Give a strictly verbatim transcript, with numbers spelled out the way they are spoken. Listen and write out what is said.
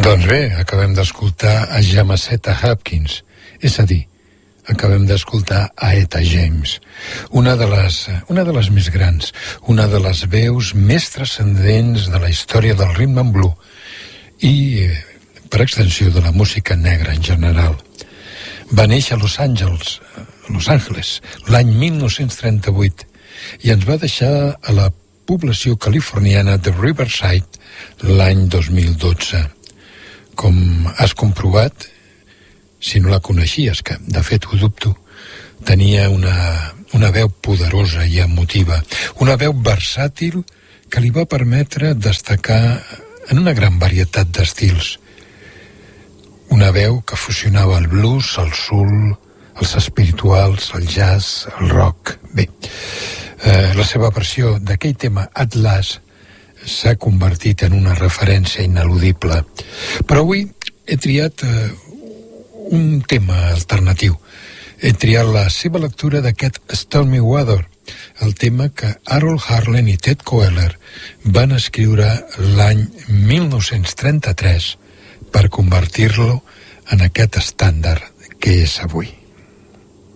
Doncs bé, acabem d'escoltar a Jamaceta Hopkins, és a dir, acabem d'escoltar a Etta James, una de les, una de les més grans, una de les veus més transcendents de la història del rhythm and blues i, per extensió, de la música negra en general. Va néixer a Los Angeles, Los Angeles l'any mil nou-cents trenta-vuit i ens va deixar a la població californiana de Riverside l'any dos mil dotze. Com has comprovat, si no la coneixies, que de fet ho dubto, tenia una, una veu poderosa i emotiva, una veu versàtil que li va permetre destacar en una gran varietat d'estils. Una veu que fusionava el blues, el soul, els espirituals, el jazz, el rock. Bé, eh, la seva versió d'aquell tema At Last s'ha convertit en una referència ineludible. Però avui he triat eh, un tema alternatiu. He triat la seva lectura d'aquest Stormy Weather, el tema que Harold Arlen i Ted Koehler van escriure l'any mil nou-cents trenta-tres per convertir-lo en aquest estàndard que és avui.